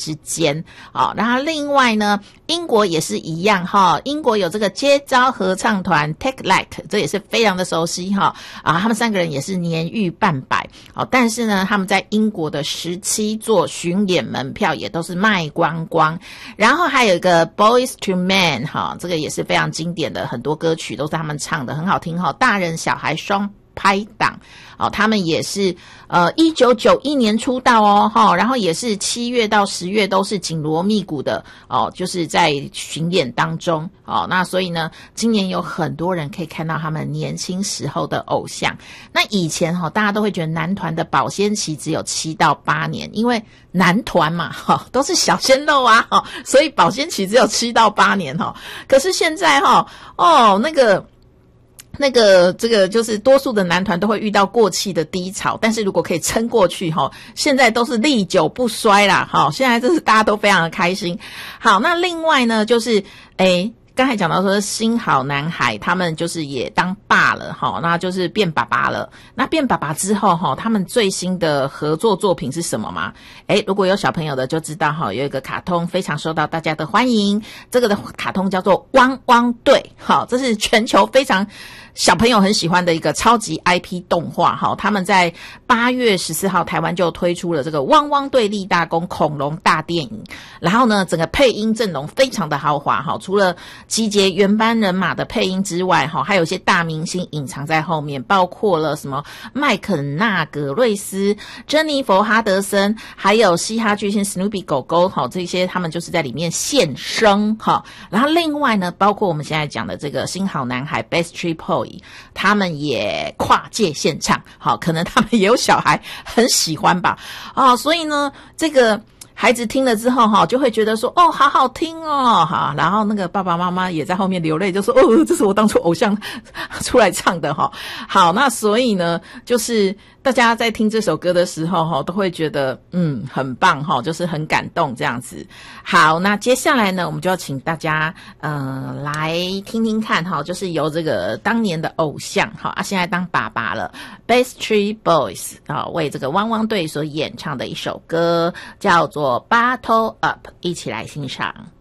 之间。然后另外呢，英国也是一样英国有这个接招合唱团 Take Like， 这也是非常的熟悉他们3个人也是年逾半百但是呢，他们在英国的17座巡演门票也都是卖光光。然后还有一个 Boys to Men 这个也是非常经典的，很多歌曲都是他们唱的，很好听大人小孩双拍档他们也是1991年出道然后也是7月到10月都是紧锣密鼓的就是在巡演当中那所以呢，今年有很多人可以看到他们年轻时候的偶像。那以前大家都会觉得男团的保鲜期只有7到8年，因为男团嘛都是小鲜肉所以保鲜期只有7到8年可是现在这个就是多数的男团都会遇到过气的低潮，但是如果可以撑过去现在都是历久不衰啦现在这是大家都非常的开心。好，那另外呢就是刚才讲到说新好男孩他们就是也当爸了那就是变爸爸了。那变爸爸之后他们最新的合作作品是什么吗？如果有小朋友的就知道有一个卡通非常受到大家的欢迎，这个的卡通叫做汪汪队这是全球非常小朋友很喜欢的一个超级 IP 动画他们在8月14号台湾就推出了这个汪汪队立大功恐龙大电影。然后呢，整个配音阵容非常的豪华除了集结原班人马的配音之外还有一些大明星隐藏在后面，包括了什么麦肯纳葛瑞斯、珍妮佛哈德森，还有嘻哈巨星史努比狗狗这些他们就是在里面现身然后另外呢，包括我们现在讲的这个新好男孩 Backstreet Boys，他们也跨界现唱可能他们也有小孩很喜欢吧所以呢，这个孩子听了之后就会觉得说好好听然后那个爸爸妈妈也在后面流泪，就说这是我当初偶像出来唱的好，那所以呢，就是大家在听这首歌的时候都会觉得很棒就是很感动这样子。好，那接下来呢，我们就要请大家来听听看就是由这个当年的偶像现在当爸爸了 Backstreet Boys 为这个汪汪队所演唱的一首歌，叫做 Bottle Up， 一起来欣赏。